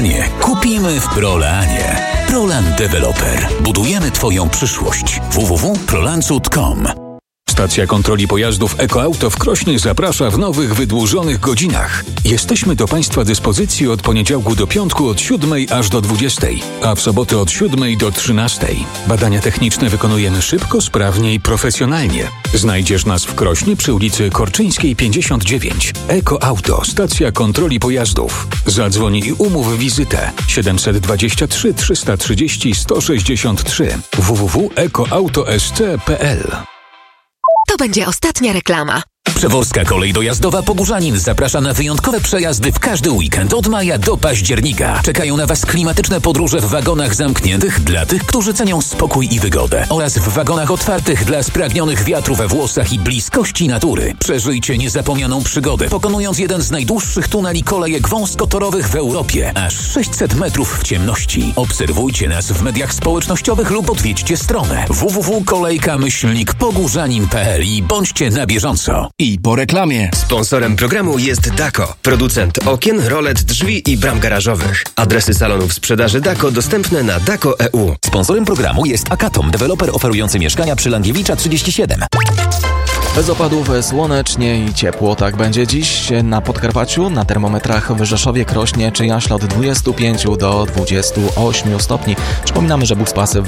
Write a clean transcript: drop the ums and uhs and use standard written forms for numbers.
mieszkanie kupimy w Prolanie. Prolan Developer. Budujemy Twoją przyszłość. www.prolancut.com. Stacja kontroli pojazdów EcoAuto w Krośnie zaprasza w nowych, wydłużonych godzinach. Jesteśmy do Państwa dyspozycji od poniedziałku do piątku od 7 aż do 20, a w soboty od 7 do 13. Badania techniczne wykonujemy szybko, sprawnie i profesjonalnie. Znajdziesz nas w Krośnie przy ulicy Korczyńskiej 59. EcoAuto, stacja kontroli pojazdów. Zadzwoń i umów wizytę 723 330 163 www.ecoauto.sc.pl. To będzie ostatnia reklama. Przeworska Kolej Dojazdowa Pogórzanin zaprasza na wyjątkowe przejazdy w każdy weekend od maja do października. Czekają na Was klimatyczne podróże w wagonach zamkniętych dla tych, którzy cenią spokój i wygodę oraz w wagonach otwartych dla spragnionych wiatru we włosach i bliskości natury. Przeżyjcie niezapomnianą przygodę, pokonując jeden z najdłuższych tuneli kolejek wąskotorowych w Europie, aż 600 metrów w ciemności. Obserwujcie nas w mediach społecznościowych lub odwiedźcie stronę www.kolejka-pogórzanin.pl i bądźcie na bieżąco. I po reklamie. Sponsorem programu jest Dako, producent okien, rolet, drzwi i bram garażowych. Adresy salonów sprzedaży Dako dostępne na Dako.eu. Sponsorem programu jest Akatom, deweloper oferujący mieszkania przy Langiewicza 37. Bez opadów, słonecznie i ciepło. Tak będzie dziś na Podkarpaciu, na termometrach w Rzeszowie, Krośnie czy Jaśle od 25 do 28 stopni. Przypominamy, że Buspasy w